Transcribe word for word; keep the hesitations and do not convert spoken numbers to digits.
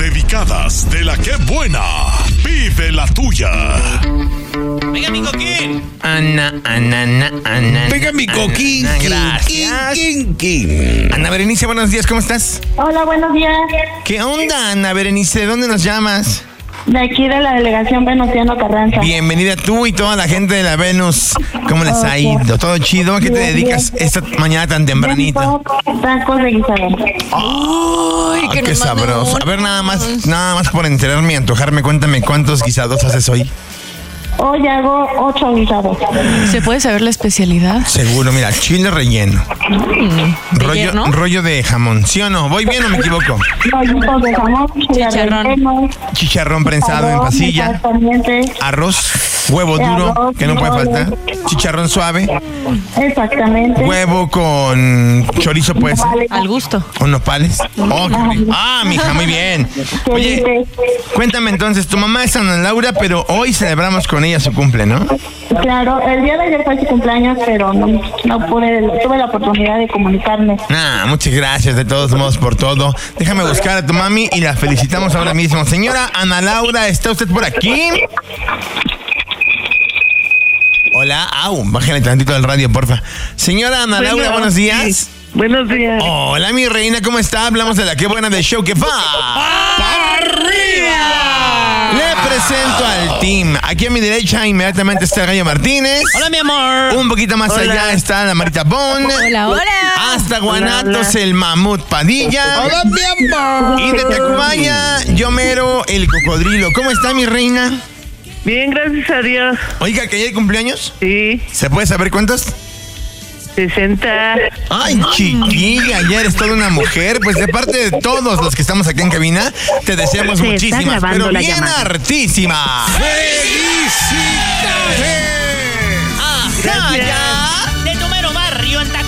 dedicadas de la que buena. Vive la tuya. Venga, mi coquín. Ana, Ana, Ana, Ana. Venga, mi coquín. Ana, gracias. King, king, king. Ana Berenice, buenos días, ¿cómo estás? Hola, buenos días. ¿Qué onda, Ana Berenice? ¿De dónde nos llamas? De aquí de la delegación Venustiano Carranza. Bienvenida tú y toda la gente de la Venus. ¿Cómo les ha ido? ¿Todo chido? ¿A qué te Bien, dedicas bien. esta mañana tan tempranito? Tacos de guisado. ¡Ay, que qué nos manden sabroso! A ver, nada más, nada más por enterarme y antojarme, cuéntame cuántos guisados haces hoy. Hoy hago ocho guisados. ¿Se puede saber la especialidad? Seguro, mira, chile relleno. ¿De Rollo, yerno? rollo de jamón, ¿sí o no? ¿Voy bien o me equivoco? Rollitos de jamón, Chicharrón. relleno, Chicharrón prensado en arroz, pasilla, exactamente. arroz, huevo duro, Arroz, que no puede mole. faltar, chicharrón suave, Exactamente. huevo con chorizo, pues, Vale. Al gusto. con nopales. Oh, qué rico. Ah, mija, muy bien. Oye, cuéntame entonces, tu mamá es Ana Laura, pero hoy celebramos con ella su cumple, ¿no? Claro, el día de ayer fue su cumpleaños, pero no, no pude, tuve la oportunidad de comunicarme. Ah, muchas gracias de todos modos por todo. Déjame buscar a tu mami y la felicitamos ahora mismo. Señora Ana Laura, ¿está usted por aquí? Hola, au, bájale tantito del radio, porfa. Señora Ana Laura, Bueno, buenos días. sí. Buenos días. Hola, mi reina, ¿cómo está? Hablamos de la que buena de show que va. ¡Arriba! Le presento al team. Aquí a mi derecha inmediatamente está Gallo Martínez. Hola, mi amor. Un poquito más Hola. allá está la Marita Bond. Hola, hola. Hasta Guanatos, hola. el mamut Padilla. Hola, mi amor. Y de Tacubaya, Yomero, el cocodrilo. ¿Cómo está, mi reina? Bien, gracias a Dios. Oiga, que ayer cumpleaños. Sí, ¿Se puede saber cuántos? sesenta. Ay, chiquilla, ya eres toda una mujer. Pues de parte de todos los que estamos aquí en cabina, te deseamos Se está muchísimas, grabando pero la bien llamada. hartísimas. ¡Felicidades!